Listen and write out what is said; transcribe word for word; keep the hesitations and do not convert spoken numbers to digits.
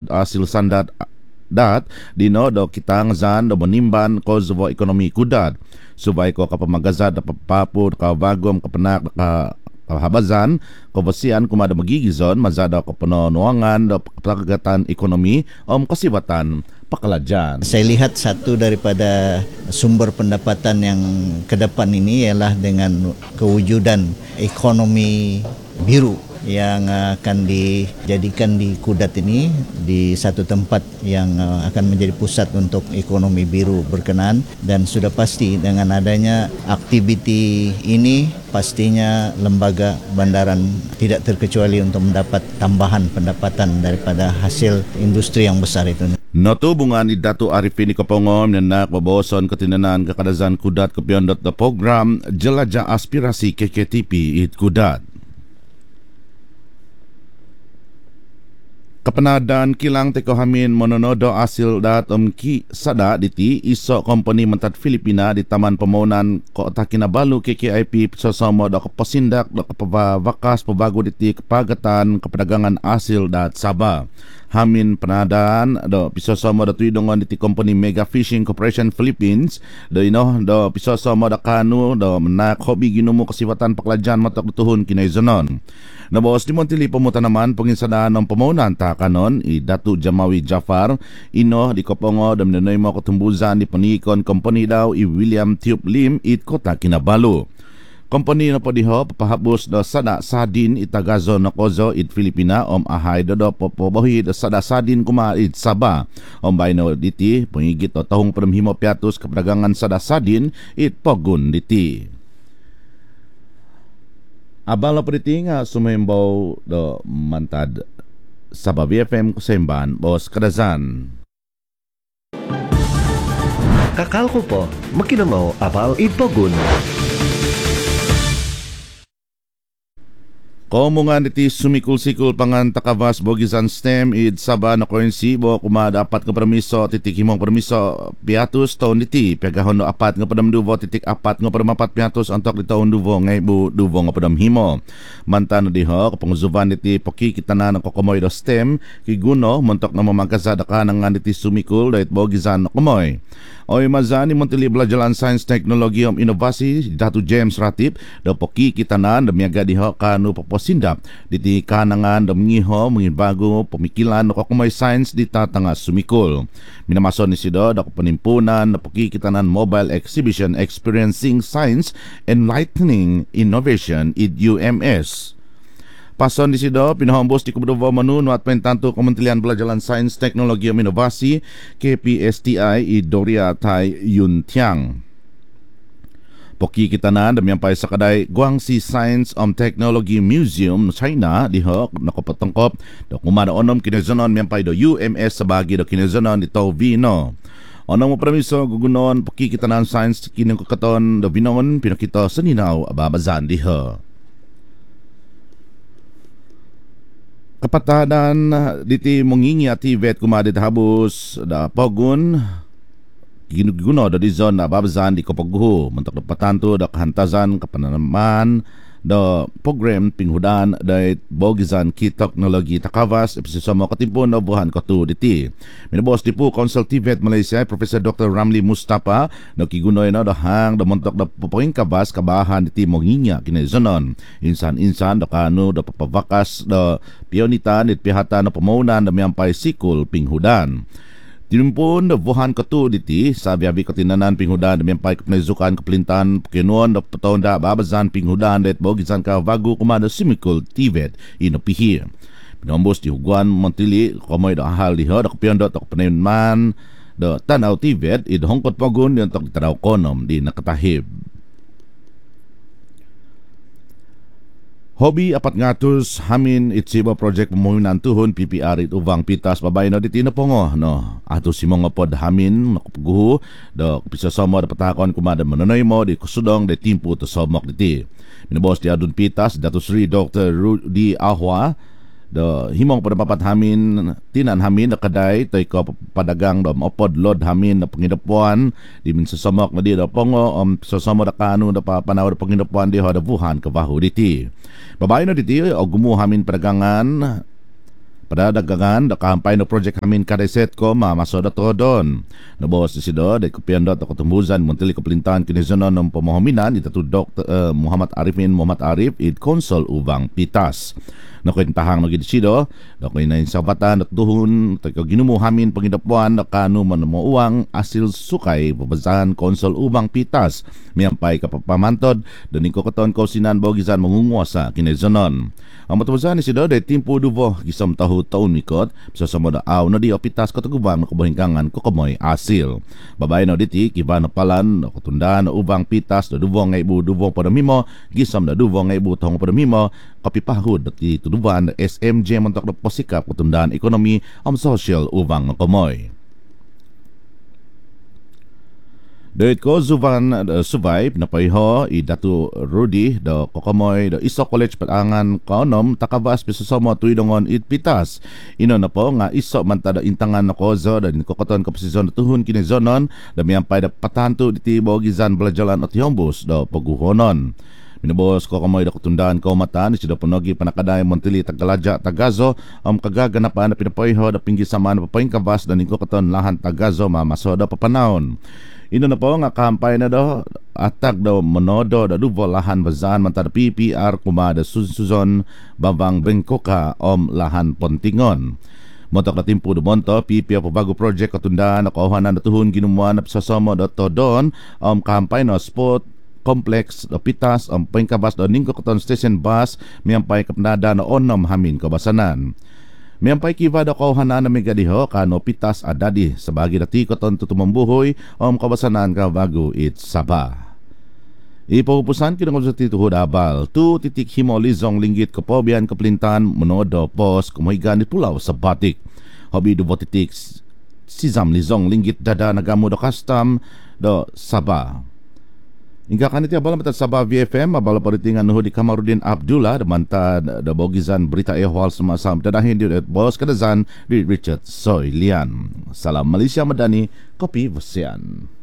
asil sandat dat dino do kita ngazan do menimban ko zubo ekonomi kudat subay ko kapamagazad da papapod ka bagom kapenak ka kahabazan kobasian kumada magigizon mazada ko penonuangan do pagagatan ekonomi om kasibatan pakalajan. Saya lihat satu daripada sumber pendapatan yang ke depan ini ialah dengan kewujudan ekonomi biru yang akan dijadikan di Kudat ini di satu tempat yang akan menjadi pusat untuk ekonomi biru berkenaan, dan sudah pasti dengan adanya aktiviti ini pastinya lembaga bandaran tidak terkecuali untuk mendapat tambahan pendapatan daripada hasil industri yang besar itu. Natubungan ni Dato' Arifin Ikapongom na nakbabawasan katinanan kakadazan Kudat kapiyondot na program Jelajah Aspirasi K K T P it Kudat. Kepenadan kilang teko hamin mononodo asil dat omki sada diti iso kompani mentat Filipina di Taman Pembangunan Kota Kinabalu K K I P sosoma do kepasindak do kepabakas pabago diti kepagatan kepedagangan asil dat Sabah. Hamin penadaan do pisosoma do tuidongon diti kompani Mega Fishing Corporation Philippines do ino do pisosoma do kanu do menak hobi ginumo kasifatan paklajan matok dutuhun kinaizonon. Nabawas di Montili pemutan naman penginsadaan ng pemaunan takanon i Datu Jamawi Jafar ino di Kopongo dan menenay mo ketumbusan di penikon company daw i William Tube Lim it Kota Kinabalu. Company na po diho papahabos do sada sadin itagazo na kozo it Filipina om ahay do do popobohi do sada sadin kuma it Sabah om bayno diti pengigit o tahong permhimo piatus keperdagangan sada sadin it Pogun diti. Abang laporiti nga sumembaw do mantad Sabah B F M Kusemban Bos Kadazan. Kakal ko po, makinamaw abal ipogun. Komungan iti sumikul-sikul pangan takavas bogizan stem id Sabah na currency bo kumadapat nga permiso titik himong permiso piatus taon iti pagahon no apat nga padam duvo titik apat nga padam apat piatus antok di taon duvo ngay bu duvo nga padam himo mantan diho kapanguzuban iti poki kitana ng kokomoy do stem kiguno montok na mamagkasada ka nga iti sumikul dahit bogizan komoy. Oy mazani Montili Belajaran Sains Teknologi om Inovasi Datu James Ratip do poki kitanan demiaga diho kanu paposindap diti kanangan do mengiho mengibago pemikilan no kokumay sains di tatanga sumikul. Minamason ni sido do penimpunan no poki kitanan Mobile Exhibition Experiencing Science Enlightening Innovation id U M S. Pason di sido pinahambos di Kubudovo Manu at pentanto Kementerian Belajaran Sains Teknologi dan Inovasi K P S T I i Doria Tai Yun Tiang. Poki kita na damiampay sa kaday Guangxi Science and Technology Museum China diho nakapatangkop do kumadaonom kinezonon miampay do U M S sa bagi do kinezonon di Tovino. Onong mo permiso gugunon poki kita na science kineng kakaton do binon pinakita sa ninaw ababazan diho. Kapatadan diti mongingi ativet kumadit habus da pogun ginuguno da di zon na babazan di Kapagguho mentok da patanto da kahantazan kapananaman da program pinghudan da bogizan ki teknologi takavas episode katimpon na buhan katu diti minabos di po Council Tivet Malaysia Professor Doctor Ramli Mustafa na kigunoy na da hang da montok da pupuing kabas kabahan diti monginya kinaizonon insan-insan da kanu da papavakas da pionitan it pihata na pamaunan da miampay sikul pinghudan. Tinumpon da buhan katu diti sa biabi katinanan pinghudan da miampay kapnaizukan kaplintan kinuon da patawon da babazan pinghudan da bogisan ka vago kumada simikul tivet inopihir. Pinombos di Huguan Montili komoy da ahal diho da kapiyon da kapnayunman da tanaw tivet id hongkot pagun yung tok tanaw konom di nakatahib. Hobi apat ngatus hamin itsiba project pembangunan tuhun P P R it uvang pitas babay no diti na pongo no ato si mga pod hamin nakapguho do pisasama da patakon kumada manonoy mo di kusudong de timpo to somok diti minabos di adun pitas Dato Sri Doctor Rudy Ahwa do himong padapapat hamin tinan hamin na kaday toy ko padagang do mopod load hamin na pangidapuan di min sasamok na di do pongo om sasama da kanu da panawar pangidapuan di ho da buhan kabaho diti. Babae na diti o gumu hamin padagangan Pada dagangan, da kahampay no project hamin kadaiset ko mamaso da todon. Nabos si Sido, da kopian da katumbusan Menteri Keperintahan Kinezonon ng Pamahuminan, itatu Doktor uh, Muhammad Arifin Muhammad Arif, id Konsol Ubang Pitas. Nakwentahang nagid Sido, da koy na insabatan at duhon, tayo ginumuhamin pangidapuan, da kanu manamuuang asil sukay, pabazahan Konsol Ubang Pitas. Miyampay kapapamantod, da ningko katon ko sinan bogizan mangungwa sa Kinezonon. Ang matabazahan ni Sido, da timpo duvo, gisam tahu taon mikot sa samada aw na di opitas katugubang nakabahingkangan kukamoy asil. Babay na diti kiba na palan na kutundaan na ubang pitas na dubong nga ibu dubong padamimo gisam na dubong nga ibu tahong padamimo kapipahud dati tuduban na S M J mantok na posikap kutundaan ekonomi am social ubang nakamoy. Dahil ko Zuvan uh, survive na paiho i Datu Rudy do Kokomoy do Iso College Patangan Kaonom takabas pisusamo tuidongon it pitas. Ino na po nga iso mantada intangan na kozo da din kokoton kaposisyon na tuhun kinizonon da miyampay da patanto diti bogizan balajalan at yombus do paguhonon. Minabos ko kamoy da kutundaan ko mata ni Sido Ponogi panakaday Montili Tagalaja Tagazo ang kagaganapan na pinapaiho da pinggisaman na papaing kabas da ningko katon lahan Tagazo mamaso da papanahon. Ino na po nga kahampay na do atag do monodo da duvo lahan bazaan mantar P P R kumada susuzon babang Bengkoka om lahan Pontingon. Motok na timpo do monto P P R pabago project katundaan na kauhanan na tuhun ginumuan na sasamo do todon om kahampay no sport complex do pitas om pengkabas do ningko katon station bus miyampay kapnada na onom hamin kabasanan. Miyampay kiva da kauhanan na megadiho kano pitas adadi sa bagi dati koton tutumambuhoy om kabasanan ka bago it saba. Ipahupusan kinong sa tituhod abal tu titik himo lizong linggit kapobian kaplintan monodo pos kumuhigan ni pulaw sa batik. Hobi do botitik sizam lizong linggit dada nagamo do custom do saba. Hingga kaniti abala matad Sabah V F M abala paritingan nuho di Kamarudin Abdullah damantad da bogizan berita ehwal semasam dadahin di bos kadazan di Richard Soy Lian. Salam Malaysia Madani, Kopi Vasian.